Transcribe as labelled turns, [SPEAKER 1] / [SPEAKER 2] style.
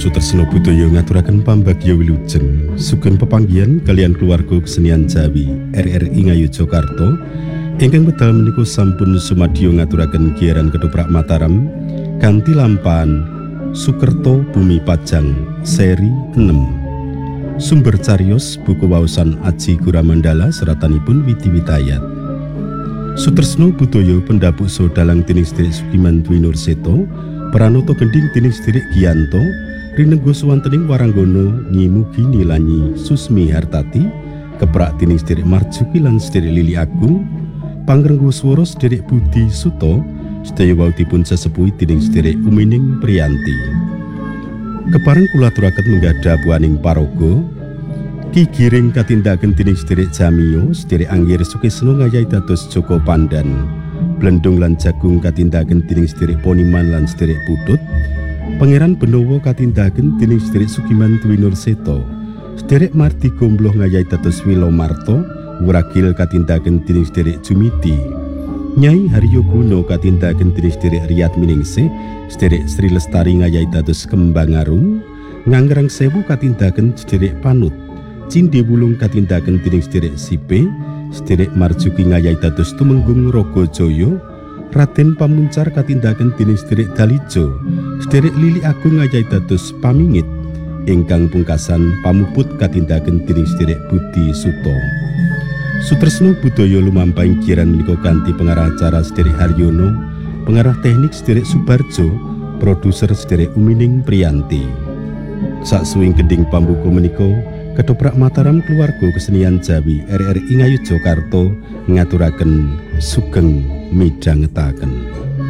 [SPEAKER 1] Sutresna budaya ngaturaken pambagya wilujeng sugeng pepanggihan kalian keluarga kesenian Jawi RRI Ngayogyakarta ingkang wedal menika sampun sumadyo ngaturaken giaran Ketoprak Mataram kanthi lampahan Sukerto Bumi Pajang seri 6. Sumber cariyos buku waosan Aji Guramandala seratanipun Widi Witayat. Sutresna budaya pendhapuk dalang dening Sedherek Sugiman Dwi Nurseto, Pranoto gending dening Sedherek Giyanto, rinenggo swantening waranggana nyimugi nilanyi Susmi Hartati, keprak dening Sedherek Marjuki lan Sedherek Lili Agung, pangrenggo swara Sedherek Budi Suto, sedaya wau dipun sesepuhi dening Sedherek Umining Priyanti. Kepareng kula aturaken menggadha buaning paraga Ki Giring katindaken dening Sedherek Jamiyo, Sedherek Anggir Sukisno ngayahi dados Joko Pandan, Blendung lan Jagung katindaken dening Sedherek Poniman lan Sedherek Putut, Pangeran Benowo katindaken dening Sedherek Sugiman Dwi Nurseto, Sedherek Mardi Gombloh ngayahi dados Wilomarto, Wuragil katindaken dening Sedherek Jumiti, Nyai Haryo Guno katindaken dening Sedherek Riyad Miningsih, Sedherek Sri Lestari ngayahi dados Kembang Arum, Nganggerang Sewu katindaken Sedherek Panut, Cindi Wulung katindaken dening Sedherek Sipe, Sedherek Marjuki ngayahi dados Tumenggung Ragajaya, Raden Pamuncar katindaken dening Sedherek Dalijo, Sedherek Lili Agung ngayahi dados Pamingit, ingkang pungkasan Pamuput katindaken dening Sedherek Budi Suto. Sutresna budaya lumampahing giaran menika kanthi pengarah acara Sedherek Haryono, pengarah teknik Sedherek Subarjo, produser Sedherek Umining Priyanti. Saksuwing gending pambuka menika Ketoprak Mataram keluarga kesenian Jawi RRI Ngayogyakarta ngaturaken sugeng midhangetaken.